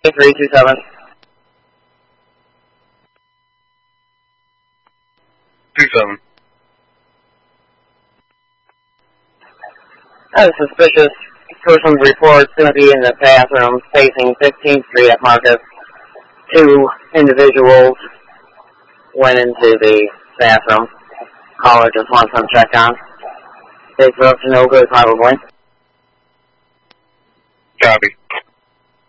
327. 27. A suspicious person's report is going to be in the bathroom facing 15th Street at Marcus. 2 individuals went into the bathroom. Caller just wants them checked on. They were up to no good, probably. Copy.